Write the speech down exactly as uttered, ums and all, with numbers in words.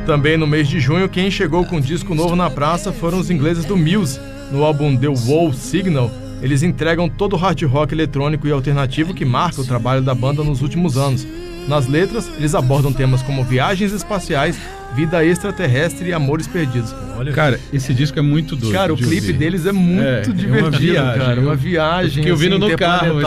Também no mês de junho, quem chegou com um disco novo na praça foram os ingleses do Muse. No álbum The Wall Signal, eles entregam todo o hard rock eletrônico e alternativo que marca o trabalho da banda nos últimos anos. Nas letras, eles abordam temas como viagens espaciais, vida extraterrestre e amores perdidos. Olha, cara, esse disco é muito doido. Cara, o clipe ouvir. deles é muito é, divertido, é uma viagem, cara. Uma viagem. Que eu vi assim, no carro.